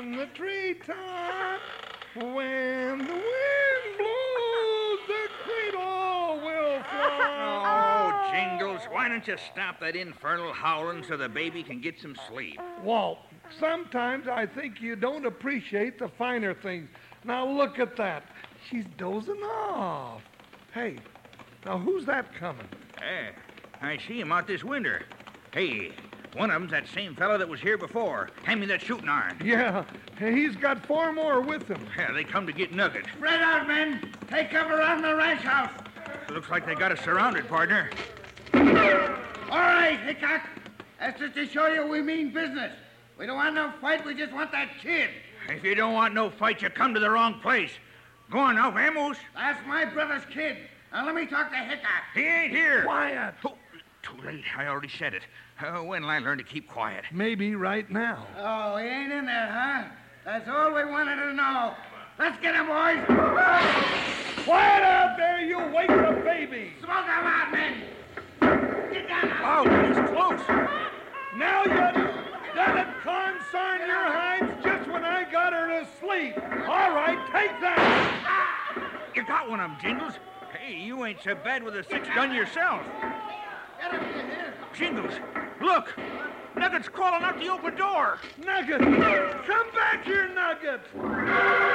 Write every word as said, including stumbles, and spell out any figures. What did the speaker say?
In the treetop, when the wind blows, the cradle will fly. Oh, Jingles, why don't you stop that infernal howling so the baby can get some sleep? Walt, sometimes I think you don't appreciate the finer things. Now look at that. She's dozing off. Hey, now who's that coming? Hey, I see him out this window. Hey, one of them's that same fellow that was here before. Hand me that shooting iron. Yeah, he's got four more with him. Yeah, they come to get Nugget. Spread out, men. Take cover on the ranch house. Looks like they got us surrounded, partner. All right, Hickok. That's just to show you we mean business. We don't want no fight. We just want that kid. If you don't want no fight, you come to the wrong place. Go on now, Vamoose. That's my brother's kid. Now let me talk to Hickok. He ain't here. Quiet. Oh, too late. I already said it. Uh, when'll I learn to keep quiet? Maybe right now. Oh, he ain't in there, huh? That's all we wanted to know. Let's get him, boys. Quiet out there, you wake the baby. Smoke him out, men. Get down. Oh, he's close. Now you done it, consarn your hides just when I got her to sleep. All right, take that. You got one of them, Jingles. Hey, you ain't so bad with a six-gun yourself. Get him in here. Jingles, look. Nugget's crawling out the open door. Nugget, come back here, Nugget.